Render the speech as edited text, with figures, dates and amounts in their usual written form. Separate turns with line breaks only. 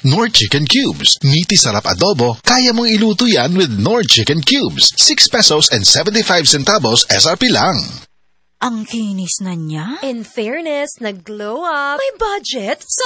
Knorr Chicken Cubes. Meaty sarap adobo, kaya mong iluto yan with Knorr Chicken Cubes. 6 pesos and 75 centavos SRP lang.
Ang kinis na niya.
In fairness, nag-glow up.
May budget?